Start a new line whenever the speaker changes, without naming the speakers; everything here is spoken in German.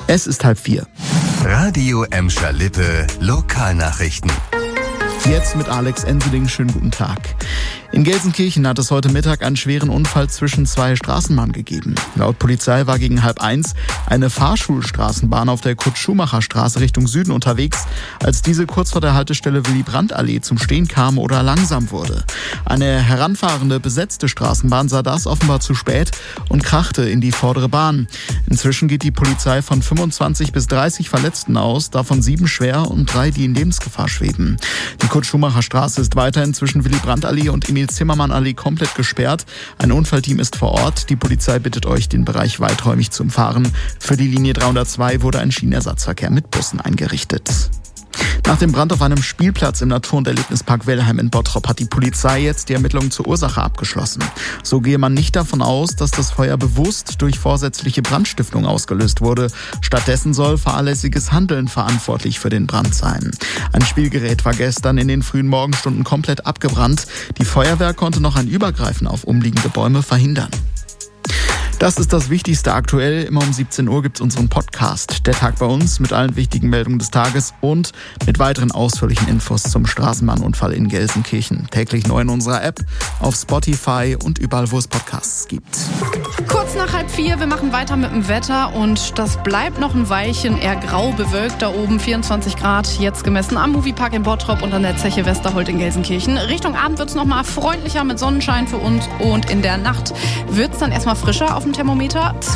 Es ist 3:30.
Radio Emscher Lippe, Lokalnachrichten.
Jetzt mit Alex Enseling. Schönen guten Tag. In Gelsenkirchen hat es heute Mittag einen schweren Unfall zwischen zwei Straßenbahnen gegeben. Laut Polizei war gegen 12:30 eine Fahrschulstraßenbahn auf der Kurt-Schumacher-Straße Richtung Süden unterwegs, als diese kurz vor der Haltestelle Willy-Brandt-Allee zum Stehen kam oder langsam wurde. Eine heranfahrende, besetzte Straßenbahn sah das offenbar zu spät und krachte in die vordere Bahn. Inzwischen geht die Polizei von 25 bis 30 Verletzten aus, davon 7 schwer und 3, die in Lebensgefahr schweben. Die Kurt-Schumacher-Straße ist weiterhin zwischen Willy-Brandt-Allee und Emil-Zimmermann-Allee komplett gesperrt. Ein Unfallteam ist vor Ort. Die Polizei bittet euch, den Bereich weiträumig zu umfahren. Für die Linie 302 wurde ein Schienenersatzverkehr mit Bussen eingerichtet. Nach dem Brand auf einem Spielplatz im Natur- und Erlebnispark Wellheim in Bottrop hat die Polizei jetzt die Ermittlungen zur Ursache abgeschlossen. So gehe man nicht davon aus, dass das Feuer bewusst durch vorsätzliche Brandstiftung ausgelöst wurde. Stattdessen soll fahrlässiges Handeln verantwortlich für den Brand sein. Ein Spielgerät war gestern in den frühen Morgenstunden komplett abgebrannt. Die Feuerwehr konnte noch ein Übergreifen auf umliegende Bäume verhindern. Das ist das Wichtigste aktuell. Immer um 17 Uhr gibt's unseren Podcast. Der Tag bei uns mit allen wichtigen Meldungen des Tages und mit weiteren ausführlichen Infos zum Straßenbahnunfall in Gelsenkirchen. Täglich neu in unserer App, auf Spotify und überall, wo es Podcasts gibt.
Kurz nach 3:30, wir machen weiter mit dem Wetter und das bleibt noch ein Weilchen eher grau bewölkt da oben. 24 Grad jetzt gemessen am Moviepark in Bottrop und an der Zeche Westerholt in Gelsenkirchen. Richtung Abend wird's noch mal freundlicher mit Sonnenschein für uns und in der Nacht wird's dann erstmal frischer auf dem Thermometer.